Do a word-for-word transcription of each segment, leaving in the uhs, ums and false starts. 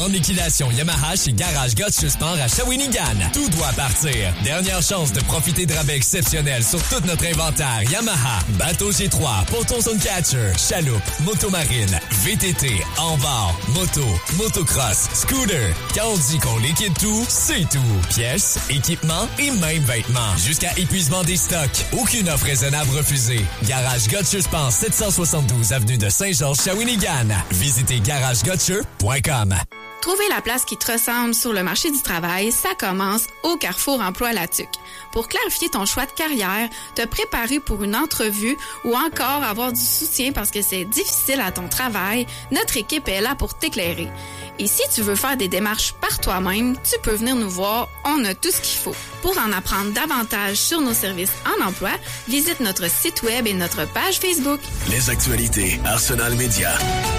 grande liquidation Yamaha chez Garage Gotch Sport à Shawinigan. Tout doit partir. Dernière chance de profiter de rabais exceptionnels sur tout notre inventaire Yamaha. Bateau G trois, ponton Suncatcher, chaloupe, motomarine, V T T, en-bord, moto, motocross, scooter. Quand on dit qu'on liquide tout, c'est tout. Pièces, équipements et même vêtements. Jusqu'à épuisement des stocks. Aucune offre raisonnable refusée. Garage Gotch Sport, sept cent soixante-douze avenue de Saint-Georges, Shawinigan. Visitez garage gotcher point com. Trouver la place qui te ressemble sur le marché du travail, ça commence au Carrefour Emploi Latuc. Pour clarifier ton choix de carrière, te préparer pour une entrevue ou encore avoir du soutien parce que c'est difficile à ton travail, notre équipe est là pour t'éclairer. Et si tu veux faire des démarches par toi-même, tu peux venir nous voir, on a tout ce qu'il faut. Pour en apprendre davantage sur nos services en emploi, visite notre site web et notre page Facebook. Les actualités Arsenal Média.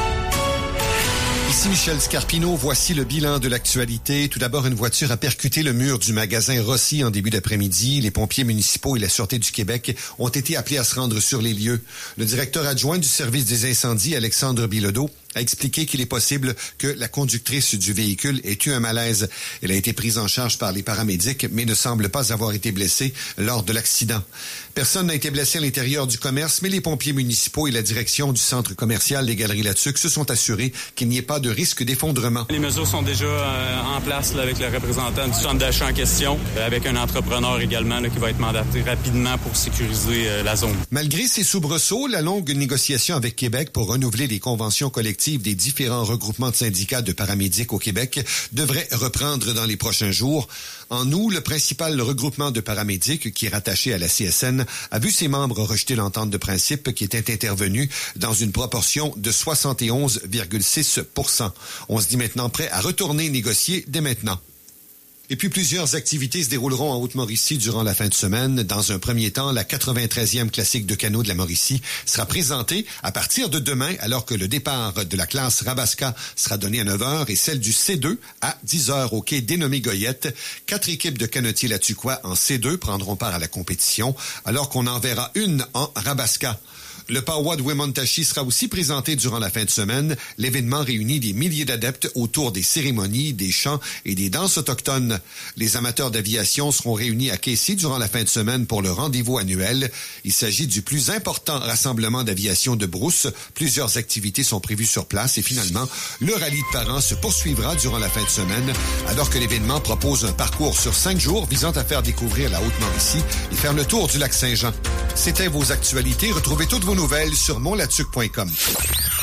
Ici Michel Scarpino, voici le bilan de l'actualité. Tout d'abord, une voiture a percuté le mur du magasin Rossi en début d'après-midi. Les pompiers municipaux et la Sûreté du Québec ont été appelés à se rendre sur les lieux. Le directeur adjoint du service des incendies, Alexandre Bilodeau, a expliqué qu'il est possible que la conductrice du véhicule ait eu un malaise. Elle a été prise en charge par les paramédics, mais ne semble pas avoir été blessée lors de l'accident. Personne n'a été blessé à l'intérieur du commerce, mais les pompiers municipaux et la direction du centre commercial des Galeries Latuc se sont assurés qu'il n'y ait pas de risque d'effondrement. Les mesures sont déjà euh, en place là, avec le représentant du centre d'achat en question, euh, avec un entrepreneur également là, qui va être mandaté rapidement pour sécuriser euh, la zone. Malgré ces soubresauts, la longue négociation avec Québec pour renouveler les conventions collectives des différents regroupements de syndicats de paramédics au Québec devrait reprendre dans les prochains jours. En août, le principal regroupement de paramédics, qui est rattaché à la C S N, a vu ses membres rejeter l'entente de principe qui était intervenue dans une proportion de soixante et onze virgule six pour cent. On se dit maintenant prêt à retourner négocier dès maintenant. Et puis, plusieurs activités se dérouleront en Haute-Mauricie durant la fin de semaine. Dans un premier temps, la quatre-vingt-treizième classique de canot de la Mauricie sera présentée à partir de demain, alors que le départ de la classe Rabasca sera donné à neuf heures et celle du C deux à dix heures au quai dénommé Goyette. Quatre équipes de canotiers latuquois en C deux prendront part à la compétition, alors qu'on en verra une en Rabasca. Le Pawa de Wemontachi sera aussi présenté durant la fin de semaine. L'événement réunit des milliers d'adeptes autour des cérémonies, des chants et des danses autochtones. Les amateurs d'aviation seront réunis à Casey durant la fin de semaine pour le rendez-vous annuel. Il s'agit du plus important rassemblement d'aviation de Brousse. Plusieurs activités sont prévues sur place et finalement, le rallye de parents se poursuivra durant la fin de semaine, alors que l'événement propose un parcours sur cinq jours visant à faire découvrir la Haute-Mauricie et faire le tour du lac Saint-Jean. C'était vos actualités. Retrouvez toutes vos nouvelles sur mon latuc point com.